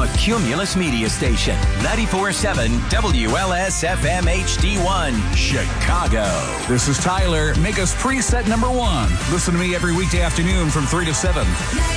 Cumulus Media Station. 94.7 WLS-FM HD1, Chicago. This is Tyler. Make us preset number 1. Listen to me every weekday afternoon from 3 to 7.